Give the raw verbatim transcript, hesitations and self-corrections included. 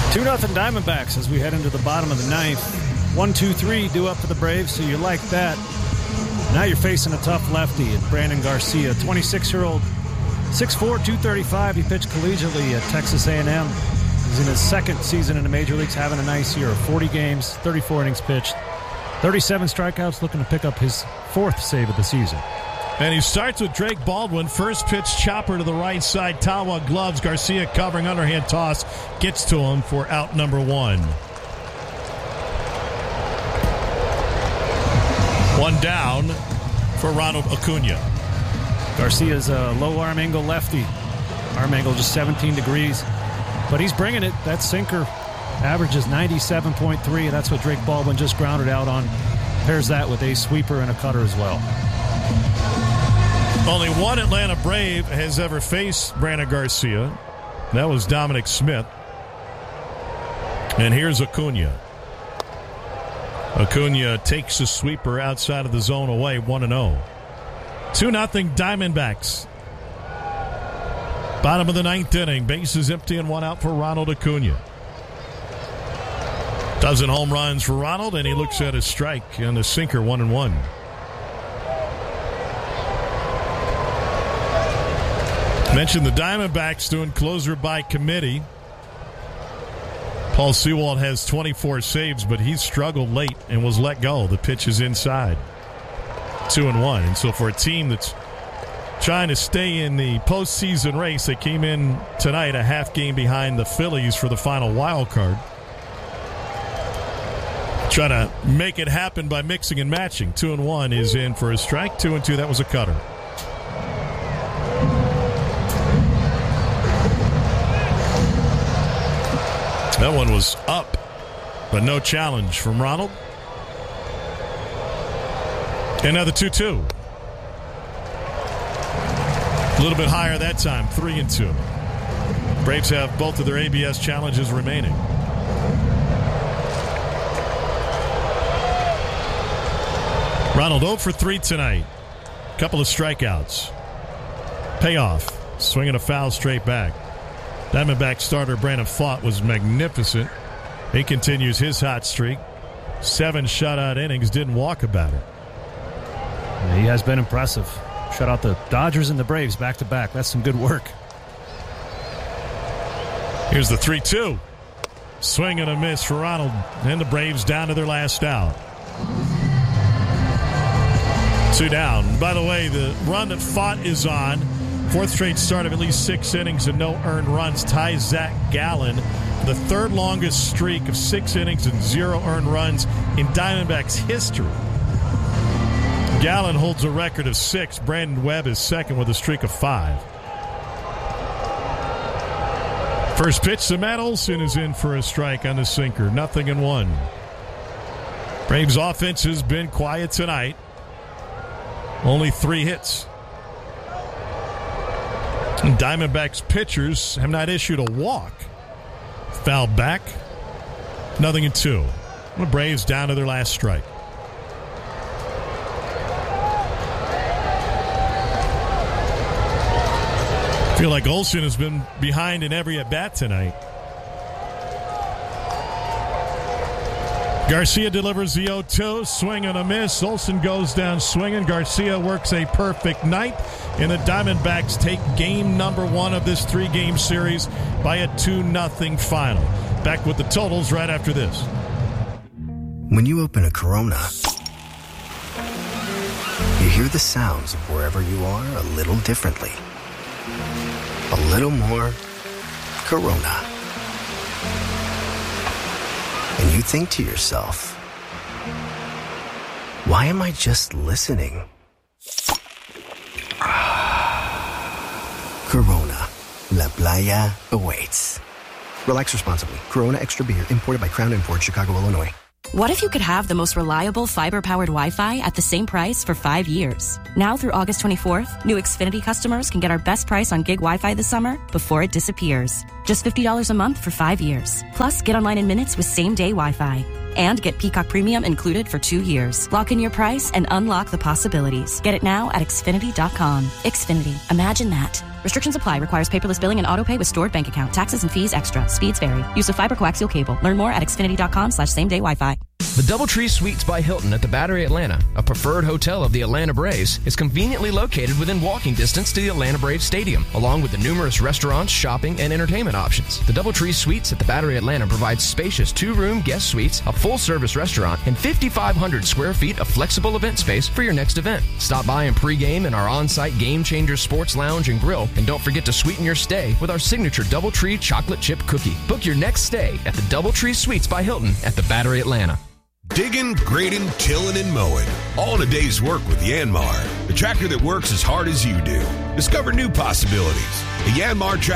two nothing Diamondbacks as we head into the bottom of the ninth. one two three due up for the Braves, so you like that. Now you're facing a tough lefty in Brandon Garcia, twenty-six-year-old, six four, two thirty-five. He pitched collegiately at Texas A and M. He's in his second season in the major leagues, having a nice year. forty games, thirty-four innings pitched, thirty-seven strikeouts, looking to pick up his fourth save of the season. And he starts with Drake Baldwin. First pitch chopper to the right side. Tawa gloves. Garcia covering underhand toss. Gets to him for out number one. One down for Ronald Acuna. Garcia's a low arm angle lefty. Arm angle just seventeen degrees. But he's bringing it. That sinker averages ninety-seven point three. That's what Drake Baldwin just grounded out on. Pairs that with a sweeper and a cutter as well. Only one Atlanta Brave has ever faced Brandon Garcia. That was Dominic Smith. And here's Acuna. Acuna takes a sweeper outside of the zone away, one and oh. two nothing Diamondbacks. Bottom of the ninth inning. Bases empty and one out for Ronald Acuna. Dozen home runs for Ronald, and he looks at his strike and the sinker, one and one. Mentioned the Diamondbacks doing closer by committee. Paul Sewald has twenty-four saves, but he's struggled late and was let go. The pitch is inside. Two and one. And so for a team that's trying to stay in the postseason race, they came in tonight a half game behind the Phillies for the final wild card. Trying to make it happen by mixing and matching. Two and one is in for a strike. Two and two, that was a cutter. That one was up, but no challenge from Ronald. And now the two two. A little bit higher that time, three and two. Braves have both of their A B S challenges remaining. Ronald oh for three tonight. Couple of strikeouts. Payoff. Swinging a foul straight back. Diamondback starter Brandon Pfaadt was magnificent. He continues his hot streak. Seven shutout innings, didn't walk a batter. He has been impressive. Shut out the Dodgers and the Braves back-to-back. That's some good work. Here's the three two. Swing and a miss for Ronald. And the Braves down to their last out. Two down. By the way, the run that Pfaadt is on, fourth straight start of at least six innings and no earned runs, ties Zach Gallen, the third longest streak of six innings and zero earned runs in Diamondbacks history. Gallen holds a record of six. Brandon Webb is second with a streak of five. First pitch to Matt Olson is in for a strike on the sinker. Nothing in one. Braves offense has been quiet tonight. Only three hits. And Diamondbacks pitchers have not issued a walk. Foul back. Nothing in two. The Braves down to their last strike. I feel like Olson has been behind in every at-bat tonight. Garcia delivers the oh two. Swing and a miss. Olson goes down swinging. Garcia works a perfect night. And the Diamondbacks take game number one of this three-game series by a two nothing final. Back with the totals right after this. When you open a Corona, you hear the sounds of wherever you are a little differently. A little more Corona. And you think to yourself, why am I just listening? Corona. La Playa awaits. Relax responsibly. Corona Extra Beer, imported by Crown Imports, Chicago, Illinois. What if you could have the most reliable fiber-powered Wi-Fi at the same price for five years? Now through August twenty-fourth, new Xfinity customers can get our best price on gig Wi-Fi this summer before it disappears. Just fifty dollars a month for five years. Plus, get online in minutes with same-day Wi-Fi. And get Peacock Premium included for two years. Lock in your price and unlock the possibilities. Get it now at Xfinity dot com. Xfinity. Imagine that. Restrictions apply. Requires paperless billing and autopay with stored bank account. Taxes and fees extra. Speeds vary. Use of fiber coaxial cable. Learn more at xfinity.com slash same day Wi-Fi. The DoubleTree Suites by Hilton at the Battery Atlanta, a preferred hotel of the Atlanta Braves, is conveniently located within walking distance to the Atlanta Braves Stadium, along with the numerous restaurants, shopping, and entertainment options. The DoubleTree Suites at the Battery Atlanta provides spacious two-room guest suites, a full-service restaurant, and fifty-five hundred square feet of flexible event space for your next event. Stop by and pregame in our on-site Game Changer Sports Lounge and Grill, and don't forget to sweeten your stay with our signature DoubleTree chocolate chip cookie. Book your next stay at the DoubleTree Suites by Hilton at the Battery Atlanta. Digging, grading, tilling, and mowing. All in a day's work with Yanmar, the tractor that works as hard as you do. Discover new possibilities. The Yanmar tractor